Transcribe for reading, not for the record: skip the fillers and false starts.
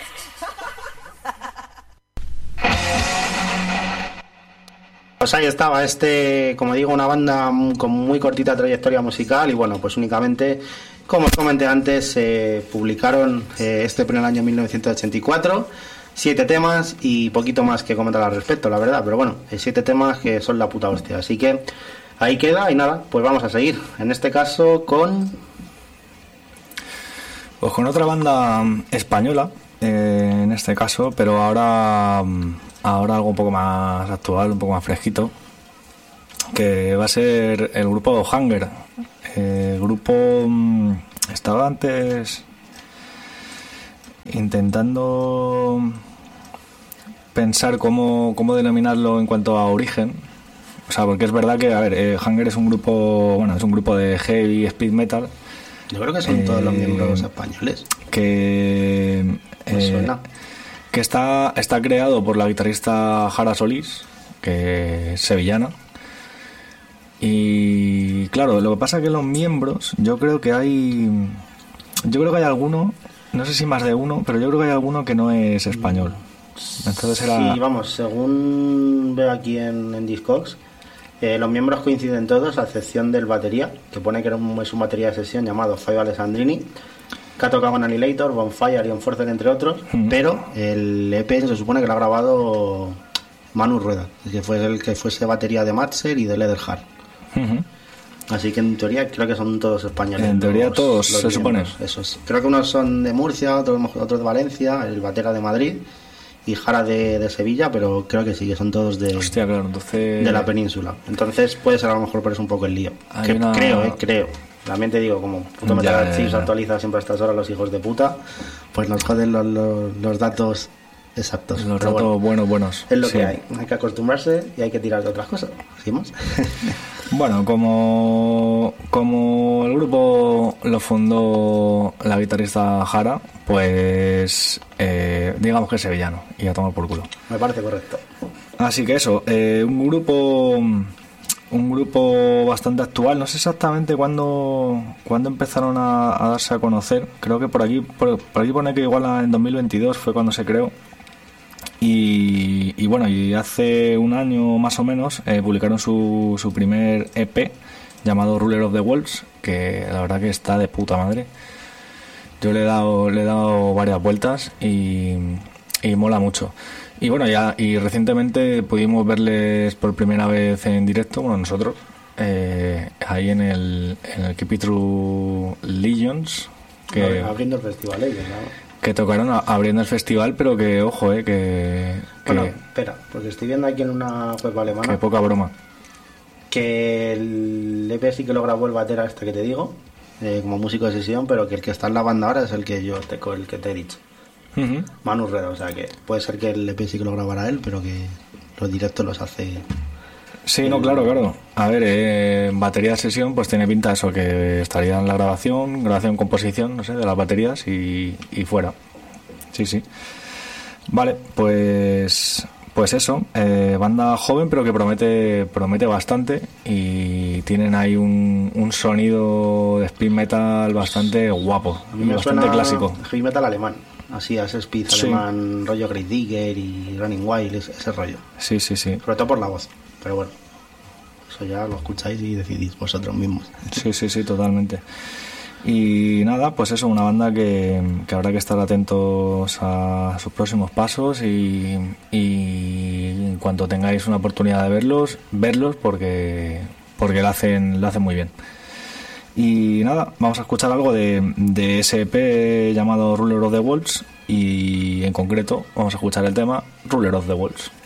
Pues ahí estaba como digo, una banda con muy cortita trayectoria musical y bueno, pues únicamente, como os comenté antes, publicaron en el año 1984, 7 temas y poquito más que comentar al respecto, la verdad, pero bueno, 7 temas que son la puta hostia, así que ahí queda y nada, pues vamos a seguir, en este caso con otra banda española, en este caso, pero ahora algo un poco más actual, un poco más fresquito, que va a ser el grupo Hunger. El grupo estaba antes intentando pensar cómo denominarlo en cuanto a origen. O sea, porque es verdad que, a ver, Hunger es un grupo de heavy speed metal. Yo creo que son todos los miembros españoles. Que suena. Que está creado por la guitarrista Jara Solís, que es sevillana. Y claro, lo que pasa es que los miembros, yo creo que hay alguno, no sé si más de uno, pero yo creo que hay alguno que no es español. Entonces Sí, vamos, según veo aquí en Discogs, los miembros coinciden todos, a excepción del batería, que pone que es un batería de sesión llamado Fabio Alessandrini, que ha tocado con Annihilator, Bonfire y Enforcer, entre otros, pero el EP se supone que lo ha grabado Manu Rueda, que fue el que fuese batería de Matzer y de Leatherheart. Así que en teoría creo que son todos españoles. En teoría todos, se supone. Eso es. Creo que unos son de Murcia, otros de Valencia, el batera de Madrid y Jara de Sevilla, pero creo que sí, que son todos de la península. Entonces puede ser a lo mejor por eso un poco el lío. Creo. También te digo, como puto Metal Archives actualiza siempre a estas horas los hijos de puta, pues nos joden los datos exactos. Los datos buenos. Es lo que hay que acostumbrarse y hay que tirar de otras cosas. ¿Decimos? Bueno, como el grupo lo fundó la guitarrista Jara, pues digamos que es sevillano y a tomar por culo. Me parece correcto. Así que eso, un grupo bastante actual. No sé exactamente cuándo empezaron a darse a conocer. Creo que por aquí pone que igual en 2022 fue cuando se creó. Y bueno, y hace un año más o menos publicaron su primer EP llamado Ruler of the Worlds, que la verdad que está de puta madre. Yo le he dado varias vueltas y mola mucho. Y bueno, y recientemente pudimos verles por primera vez en directo, bueno, nosotros, ahí en el Keep It True Legions, que abriendo el festival ellos, ¿no? Que tocaron abriendo el festival, pero que ojo, bueno, espera, porque estoy viendo aquí en una web alemana que poca broma, que el EP sí que lo grabó el batera que te digo, como músico de sesión, pero que el que está en la banda ahora es el que te he dicho. Manu Rueda, o sea que puede ser que el EP sí que lo grabara él, pero que los directos los hace. Sí, no, claro. A ver, batería de sesión, pues tiene pinta eso, que estaría en la grabación, composición, no sé, de las baterías y fuera. Sí. Vale, pues eso, banda joven pero que promete bastante y tienen ahí un sonido de speed metal bastante guapo, a mí me bastante suena clásico. Heavy metal alemán. Así, ese speed alemán, rollo Great Digger y Running Wild, ese rollo. Sí. Sobre todo por la voz, pero bueno, eso ya lo escucháis y decidís vosotros mismos. Sí, totalmente. Y nada, pues eso, una banda que habrá que estar atentos a sus próximos pasos y en cuanto tengáis una oportunidad de verlos porque lo hacen muy bien. Y nada, vamos a escuchar algo de ese EP llamado Ruler of the Worlds y en concreto vamos a escuchar el tema Ruler of the Worlds.